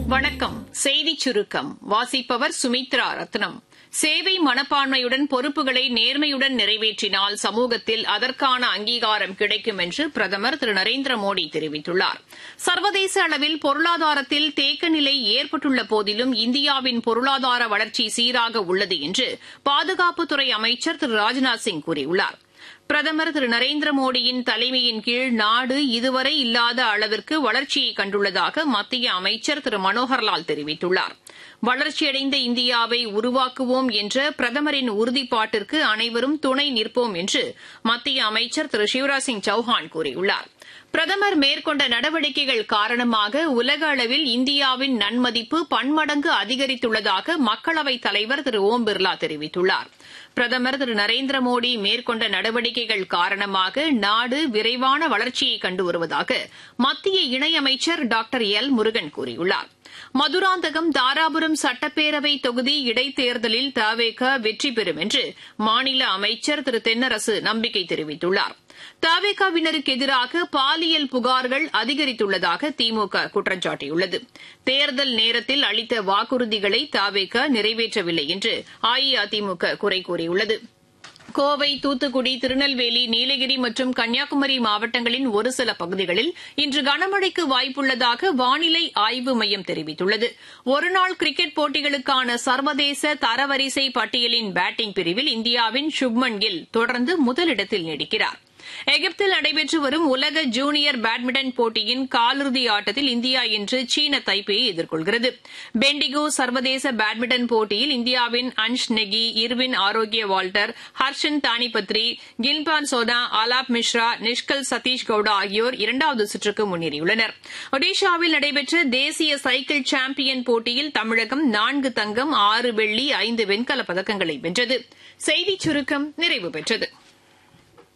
வணக்கம். செய்திச் சுருக்கம் வாசிப்பவர் சுமித்ரா ரத்னம். சேவை மனப்பான்மையுடன் பொறுப்புகளை நேர்மையுடன் நிறைவேற்றினால் சமூகத்தில் அதற்கான அங்கீகாரம் கிடைக்கும் என்று பிரதமர் திரு நரேந்திரமோடி தெரிவித்துள்ளார். சர்வதேச அளவில் பொருளாதாரத்தில் தேக்க நிலை ஏற்பட்டுள்ள போதிலும் இந்தியாவின் பொருளாதார வளர்ச்சி சீராக உள்ளது என்று பாதுகாப்புத்துறை அமைச்சர் திரு ராஜ்நாத் சிங் கூறியுள்ளார். பிரதமர் திரு நரேந்திரமோடியின் தலைமையின் கீழ் நாடு இதுவரை இல்லாத அளவிற்கு வளர்ச்சியை கண்டுள்ளதாக மத்திய அமைச்சர் திரு மனோகர்லால் தெரிவித்துள்ளார். வளர்ச்சியடைந்த இந்தியாவை உருவாக்குவோம் என்ற பிரதமரின் உறுதிப்பாட்டிற்கு அனைவரும் துணை நிற்போம் என்று மத்திய அமைச்சர் திரு சிவராஜ் சிங் சௌஹான் கூறியுள்ளார். பிரதமர் மேற்கொண்ட நடவடிக்கைகள் காரணமாக உலக அளவில் இந்தியாவின் நன்மதிப்பு பன்மடங்கு அதிகரித்துள்ளதாக மக்களவைத் தலைவர் திரு ஓம் பிர்லா தெரிவித்துள்ளார். பிரதமர் திரு நரேந்திரமோடி மேற்கொண்ட நடவடிக்கைகள் காரணமாக நாடு விரைவான வளர்ச்சியை கண்டு வருவதாக மத்திய இணையமைச்சர் டாக்டர் எல் முருகன் கூறியுள்ளார். மதுராந்தகம் தாராபுரம் சட்டப்பேரவை தொகுதி இடைத்தேர்தலில் தவேக வெற்றி பெறும் என்று மாநில அமைச்சர் திரு தென்னரசு நம்பிக்கை தெரிவித்துள்ளார். தவேகவினருக்கு எதிராக பாலியல் புகார்கள் அதிகரித்துள்ளதாக திமுக குற்றம் சாட்டியுள்ளது. தேர்தல் நேரத்தில் அளித்த வாக்குறுதிகளை தவேக நிறைவேற்றவில்லை என்று அஇஅதிமுக குறை கூறியுள்ளது. கோவை, தூத்துக்குடி, திருநெல்வேலி, நீலகிரி மற்றும் கன்னியாகுமரி மாவட்டங்களின் ஒரு சில பகுதிகளில் இன்று கனமழைக்கு வாய்ப்புள்ளதாக வானிலை ஆய்வு மையம் தெரிவித்துள்ளது. ஒருநாள் கிரிக்கெட் போட்டிகளுக்கான சர்வதேச தரவரிசை பட்டியலின் பேட்டிங் பிரிவில் இந்தியாவின் சுப்மன் கில் தொடர்ந்து முதலிடத்தில் நீடிக்கிறார். எகிப்தில் நடைபெற்று வரும் உலக ஜூனியர் பேட்மிண்டன் போட்டியின் காலிறுதி ஆட்டத்தில் இந்தியா இன்று சீன தைப்பேயை எதிர்கொள்கிறது. பெண்டிகோ சர்வதேச பேட்மிண்டன் போட்டியில் இந்தியாவின் அன்ஷ் நெகி, இர்வின் ஆரோக்கிய வால்டர், ஹர்ஷன் தானிபத்ரி, கில்பான் சோனா, ஆலாப் மிஸ்ரா, நிஷ்கல் சதீஷ் கவுடா ஆகியோர் இரண்டாவது சுற்றுக்கு முன்னேறியுள்ளனர். ஒடிஷாவில் நடைபெற்ற தேசிய சைக்கிள் சாம்பியன் போட்டியில் தமிழகம் 4 தங்கம், 6 வெள்ளி, 5 வெண்கலப் பதக்கங்களை வென்றது. செய்திச் சுருக்கம் நிறைவு பெற்றது.